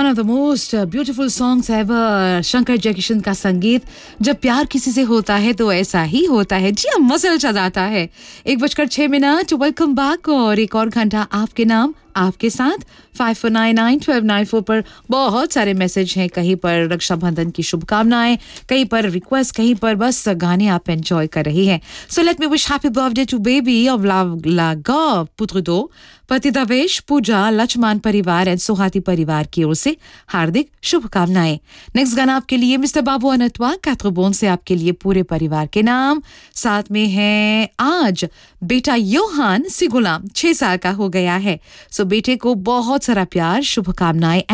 One of the most beautiful songs ever, Shankar Jaikishan का संगीत। जब प्यार किसी से होता है तो ऐसा ही होता है जी, मसल चलाता है। 1:06 वेलकम बैक और एक और घंटा आपके नाम आपके साथ 5499-1294 पर बहुत सारे मैसेज हैं। कहीं पर रक्षाबंधन की शुभकामनाएं, कहीं पर रिक्वेस्ट, कहीं पर बस गाने आप एंजॉय कर रही हैं। So let me wish happy birthday two baby of लागा पुत्र दो पति दवेश, पूजा, लक्ष्मण परिवार एंड सोहाती परिवार की ओर से हार्दिक शुभकामनाएं। नेक्स्ट गाना आपके लिए मिस्टर बाबू अनतवा कैथ्रोबोन से आपके लिए पूरे परिवार के नाम। साथ में है आज बेटा योहान सिगुलाम 6 साल का हो गया है। सो बेटे को बहुत सारा प्यार, शुभकामनाएं